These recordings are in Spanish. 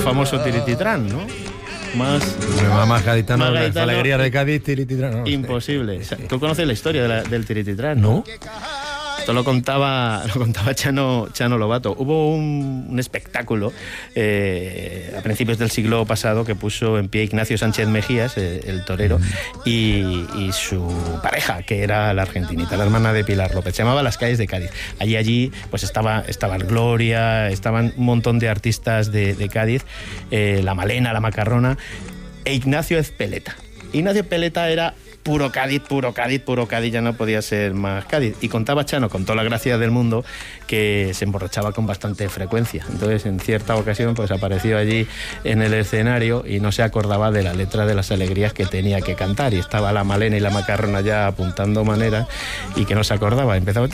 famoso Tirititrán, ¿no? Más gaditano, la alegría de Cádiz, Tirititrán. No, imposible. ¿Tú conoces la historia del Tirititrán? ¿No? Esto lo contaba Chano Lobato. Hubo un espectáculo a principios del siglo pasado que puso en pie Ignacio Sánchez Mejías, el torero, y su pareja, que era la argentinita, la hermana de Pilar López. Se llamaba Las Calles de Cádiz. Allí pues estaban Gloria, estaban un montón de artistas de Cádiz, la Malena, la Macarrona, e Ignacio Ezpeleta. Ignacio Ezpeleta era puro Cádiz, ya no podía ser más Cádiz. Y contaba Chano, con toda la gracia del mundo, que se emborrachaba con bastante frecuencia. Entonces, en cierta ocasión, pues apareció allí en el escenario y no se acordaba de la letra de las alegrías que tenía que cantar. Y estaba la Malena y la Macarrona ya apuntando maneras y que no se acordaba. Empezaba...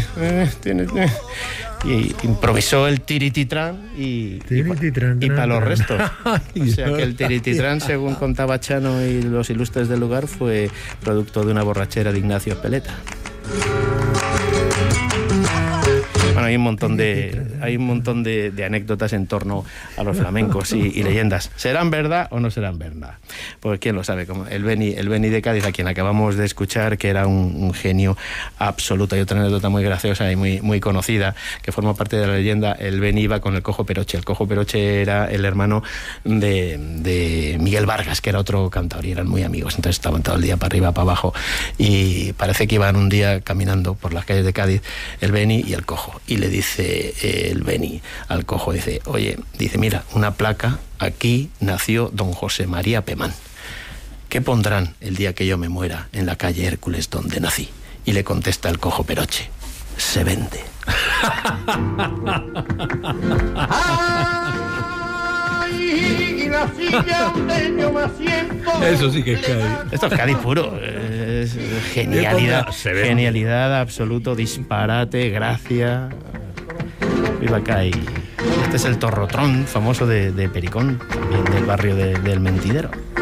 y improvisó el Tirititrán y para los restos. O sea que el Tirititrán, según contaba Chano y los ilustres del lugar, fue producto de una borrachera de Ignacio Ezpeleta. Bueno, hay un montón de anécdotas en torno a los flamencos y leyendas. ¿Serán verdad o no serán verdad? Pues quién lo sabe. Como el Beni de Cádiz, a quien acabamos de escuchar, que era un genio absoluto. Hay otra anécdota muy graciosa y muy conocida, que forma parte de la leyenda. El Beni iba con el Cojo Peroche. El Cojo Peroche era el hermano de Miguel Vargas, que era otro cantador, y eran muy amigos. Entonces estaban todo el día para arriba, para abajo, y parece que iban un día caminando por las calles de Cádiz, el Beni y el Cojo. Y le dice el Beni al Cojo, dice, oye, mira, una placa, aquí nació don José María Pemán. ¿Qué pondrán el día que yo me muera en la calle Hércules donde nací? Y le contesta el Cojo Peroche, se vende. Eso sí que es Cádiz. Esto es Cádiz puro. Es genialidad absoluto, disparate, gracia. Viva Cádiz. Este es el Torrotrón, famoso de Pericón, también del barrio del Mentidero.